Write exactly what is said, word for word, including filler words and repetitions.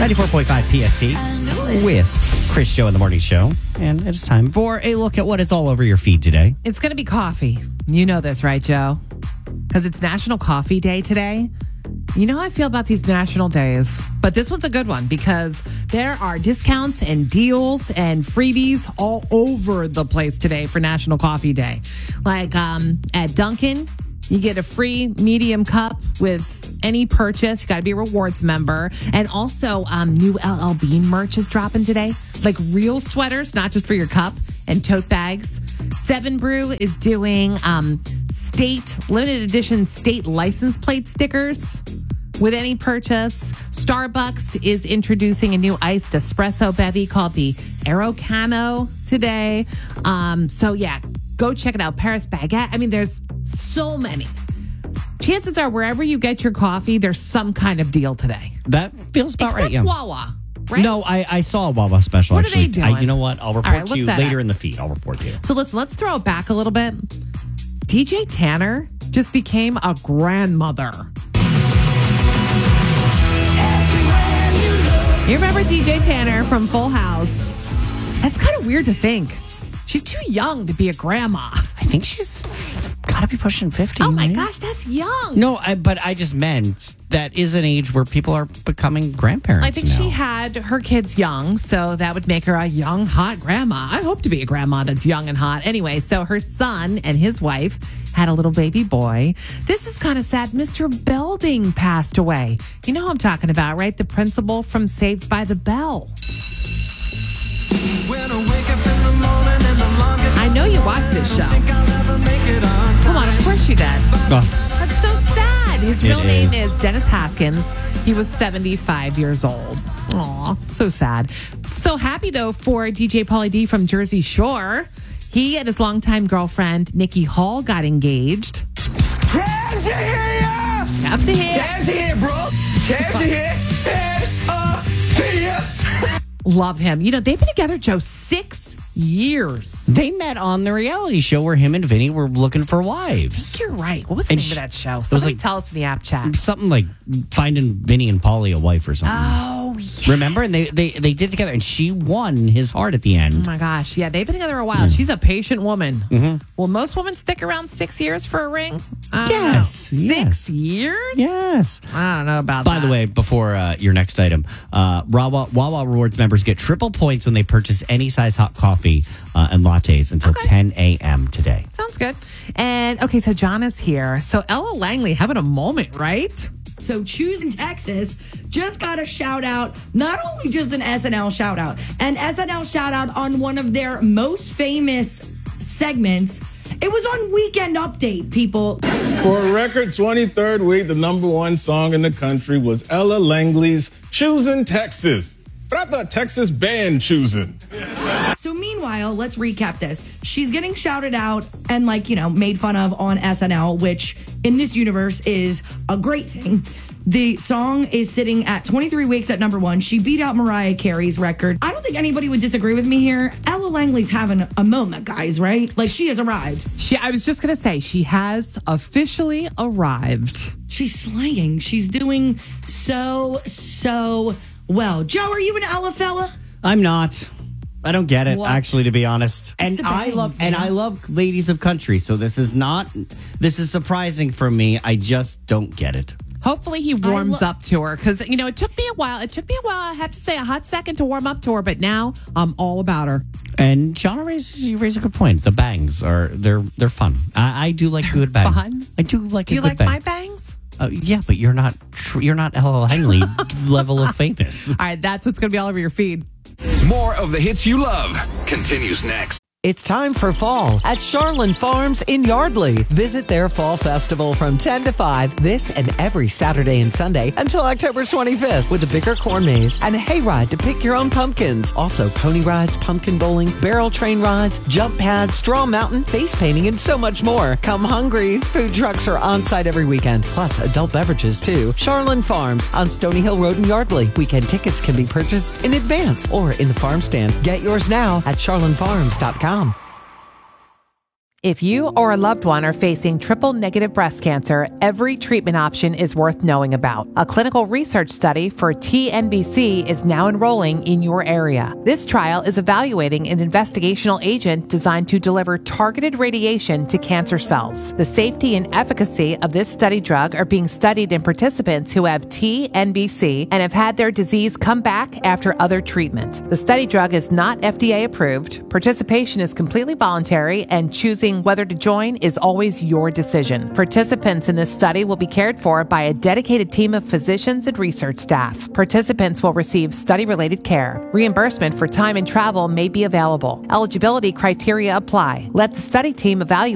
ninety-four point five P S T with Chris Show in the Morning Show. And it's time for a look at what is all over your feed today. It's going to be coffee. You know this, right, Joe? Because it's National Coffee Day today. You know how I feel about these national days, but this one's a good one because there are discounts and deals and freebies all over the place today for National Coffee Day. Like um, at Dunkin', you get a free medium cup with any purchase. You got to be a rewards member. And also um, new L L Bean merch is dropping today. Like real sweaters, not just for your cup, and tote bags. Seven Brew is doing um, state, limited edition state license plate stickers with any purchase. Starbucks is introducing a new iced espresso bevy called the Aerocano today. Um, so yeah, go check it out. Paris Baguette. I mean, there's so many. Chances are wherever you get your coffee, there's some kind of deal today. That feels about Except right, yeah. Wawa, right? No, I, I saw a Wawa special. What are actually. they doing? I, you know what? I'll report right, to you look that later up. in the feed. I'll report to you. So listen, let's throw it back a little bit. D J Tanner just became a grandmother. You remember D J Tanner from Full House? That's kind of weird to think. She's too young to be a grandma. I think she's got to be pushing fifty. Oh my right? gosh, that's young. No, I, but I just meant that is an age where people are becoming grandparents. I think now. she had her kids young, so that would make her a young, hot grandma. I hope to be a grandma that's young and hot. Anyway, so her son and his wife had a little baby boy. This is kind of sad. Mister Belding passed away. You know who I'm talking about, right? The principal from Saved by the Bell. When I wake up in the morning and the alarm gets I know you watch this show. think I'll ever make it on Come on, of course you did. Oh, That's so sad. His It real name is. is Dennis Haskins. He was seventy-five years old. Aw, so sad. So happy, though, for D J Pauly D from Jersey Shore. He and his longtime girlfriend, Nikki Hall, got engaged. Cabs are here! Caps ahead. Cabs are here, bro! Cabs are here! Cabs are here! Love him. You know, they've been together, Joe, six years. they met on the reality show where him and Vinny were looking for wives. You're right. What was the And name sh- of that show? was Somebody like- tell us in the app chat. Something like finding Vinny and Polly a wife or something. Oh, yes. Remember? And they, they, they did together, and she won his heart at the Oh end. my gosh. Yeah, they've been together a while. She's a patient woman. Mm-hmm. Will most women stick around six years for a ring? I don't Yes, know. yes. Six years? Yes. I don't know about By that. the way, before uh, your next item, uh, Wawa, Wawa Rewards members get triple points when they purchase any size hot coffee uh, and lattes until Okay. ten a.m. today. Sounds good. And okay, so John is here. So Ella Langley having a moment, right? So Choosing Texas just got a shout out, not only just an S N L shout out, an S N L shout out on one of their most famous segments. It was on Weekend Update, people. For a record twenty-third week, the number one song in the country was Ella Langley's Choosing Texas. But I thought Texas banned choosing. So meanwhile, let's recap this. She's getting shouted out and like, you know, made fun of on S N L, which in this universe is a great thing. The song is sitting at twenty-three weeks at number one. She beat out Mariah Carey's record. I don't think anybody would disagree with me here. Ella Langley's having a moment, guys, right? Like she has arrived. She I was just gonna say she has officially arrived. She's slaying. She's doing so, so well. Joe, are you an Ella fella? I'm not. I don't get it, What? actually, to be honest. And the I bangs, love and man. I love ladies of country, so this is not this is surprising for me. I just don't get it. Hopefully he warms lo- up to her because you know it took me a while. It took me a while. I have to say a hot second to warm up to her, but now I'm all about her. And John raises you raise a good point. The bangs are they're they're fun. I, I do like good bangs. fun? I do like Do a you good like bang. my bangs? Uh, yeah, but you're not tr- you're not Ella Langley level of famous. All right, that's what's gonna be all over your feed. More of the hits you love continues next. It's time for fall at Charlin Farms in Yardley. Visit their fall festival from ten to five this and every Saturday and Sunday until October twenty-fifth with a bigger corn maze and a hayride to pick your own pumpkins. Also pony rides, pumpkin bowling, barrel train rides, jump pads, straw mountain, face painting, and so much more. Come hungry. Food trucks are on site every weekend, plus adult beverages too. Charlin Farms on Stony Hill Road in Yardley. Weekend tickets can be purchased in advance or in the farm stand. Get yours now at charlin farms dot com. If you or a loved one are facing triple-negative breast cancer, every treatment option is worth knowing about. A clinical research study for T N B C is now enrolling in your area. This trial is evaluating an investigational agent designed to deliver targeted radiation to cancer cells. The safety and efficacy of this study drug are being studied in participants who have T N B C and have had their disease come back after other treatment. The study drug is not F D A approved. Participation is completely voluntary, and choosing whether to join is always your decision. Participants in this study will be cared for by a dedicated team of physicians and research staff. Participants will receive study-related care. Reimbursement for time and travel may be available. Eligibility criteria apply. Let the study team evaluate